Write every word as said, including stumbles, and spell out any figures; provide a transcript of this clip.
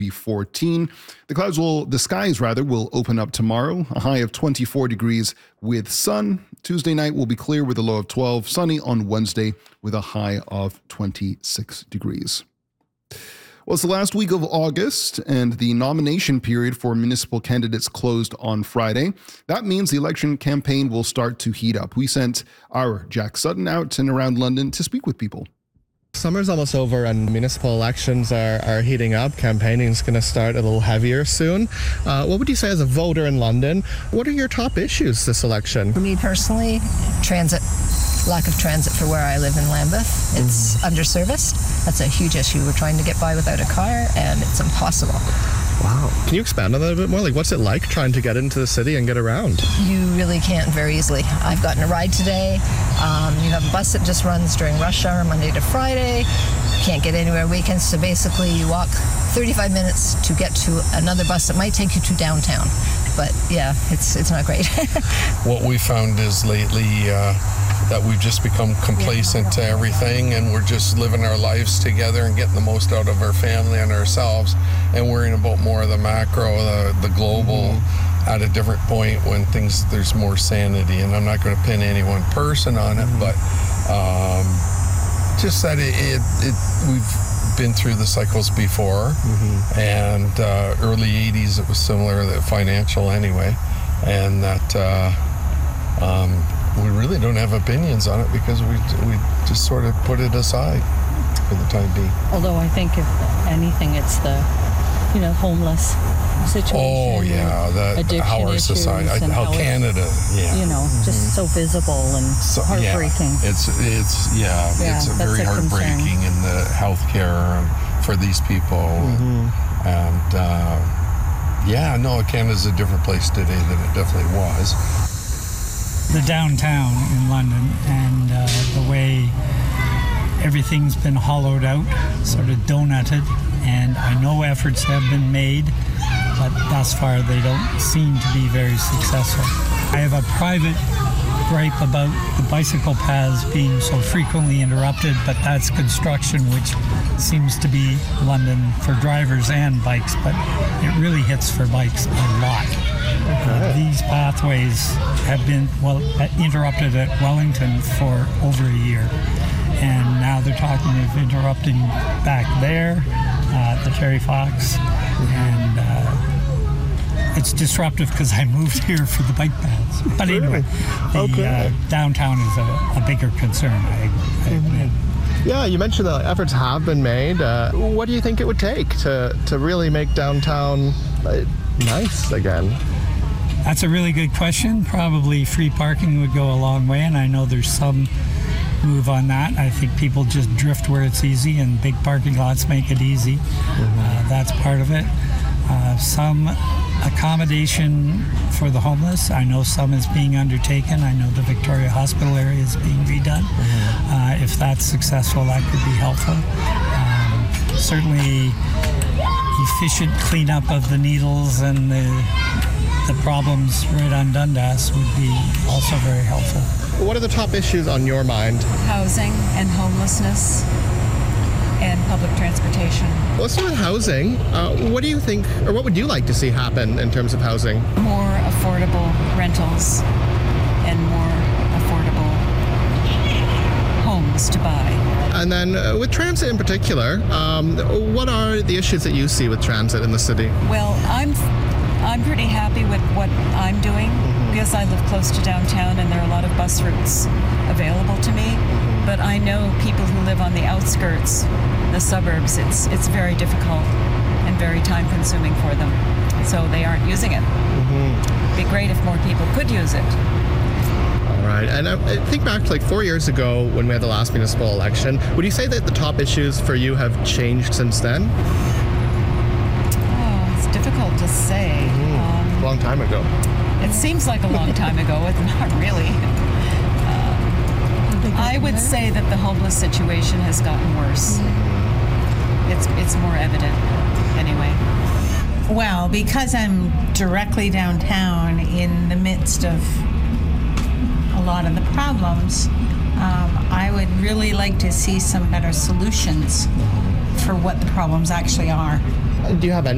be fourteen. The clouds will, the skies rather, will open up tomorrow, a high of twenty-four degrees with sun. Tuesday night will be clear with a low of twelve, sunny on Wednesday with a high of twenty-six degrees. Well, it's the last week of August, and the nomination period for municipal candidates closed on Friday. That means the election campaign will start to heat up. We sent our Jack Sutton out and around London to speak with people. Summer's almost over and municipal elections are, are heating up. Campaigning's going to start a little heavier soon. Uh, what would you say as a voter in London? What are your top issues this election? For me personally, transit. Lack of transit for where I live in Lambeth. It's mm-hmm. underserviced. That's a huge issue. We're trying to get by without a car, and it's impossible. Wow. Can you expand on that a bit more? Like, what's it like trying to get into the city and get around? You really can't very easily. I've gotten a ride today. Um, you have a bus that just runs during rush hour, Monday to Friday. Can't get anywhere weekends, so basically you walk thirty-five minutes to get to another bus that might take you to downtown. But yeah, it's it's not great. What we found is lately uh, that we've just become complacent to everything, and we're just living our lives together and getting the most out of our family and ourselves, and worrying about more of the macro, the, the global, mm-hmm. at a different point when things, there's more sanity. And I'm not going to pin any one person on it, mm-hmm. but um, just that it, it, it we've been through the cycles before, mm-hmm. and uh, early eighties it was similar, the financial anyway, and that uh, um, we really don't have opinions on it because we we just sort of put it aside for the time being. Although I think if anything, it's the you know homeless situation. Oh yeah, that how our society, how, how Canada, yeah, you know, mm-hmm. just so visible and so, heartbreaking. Yeah, it's it's yeah, yeah it's very heartbreaking in the healthcare for these people, mm-hmm. and uh, yeah, no, Canada's a different place today than it definitely was. The downtown in London and uh, the way everything's been hollowed out, sort of donutted, and I know efforts have been made, but thus far they don't seem to be very successful. I have a private gripe about the bicycle paths being so frequently interrupted, but that's construction, which seems to be London for drivers and bikes, but it really hits for bikes a lot. Okay. These pathways have been well interrupted at Wellington for over a year, and now they're talking of interrupting back there, uh, the Terry Fox, and uh, it's disruptive because I moved here for the bike paths. But anyway, the okay. uh, downtown is a, a bigger concern, I, I admit. Yeah, you mentioned that efforts have been made. Uh, what do you think it would take to, to really make downtown uh, nice again? That's a really good question. Probably free parking would go a long way, and I know there's some move on that. I think people just drift where it's easy, and big parking lots make it easy. Mm-hmm. Uh, that's part of it. Uh, some accommodation for the homeless. I know some is being undertaken. I know the Victoria Hospital area is being redone. Mm-hmm. Uh, if that's successful, that could be helpful. Um, certainly efficient cleanup of the needles and the the problems right on Dundas would be also very helpful. What are the top issues on your mind? Housing and homelessness and public transportation. Let's start with housing. Uh, what do you think, or what would you like to see happen in terms of housing? More affordable rentals and more affordable homes to buy. And then uh, with transit in particular, um, what are the issues that you see with transit in the city? Well, I'm I'm pretty happy with what I'm doing mm-hmm. because I live close to downtown and there are a lot of bus routes available to me. Mm-hmm. But I know people who live on the outskirts, the suburbs, it's it's very difficult and very time consuming for them. So they aren't using it. Mm-hmm. It'd be great if more people could use it. All right. And I think back to like four years ago when we had the last municipal election. Would you say that the top issues for you have changed since then? Difficult to say. Mm-hmm. Um, long time ago. It seems like a long time ago. It's not really. Um, I would say that the homeless situation has gotten worse. Mm-hmm. It's it's more evident, anyway. Well, because I'm directly downtown in the midst of a lot of the problems, um, I would really like to see some better solutions for what the problems actually are. Do you have any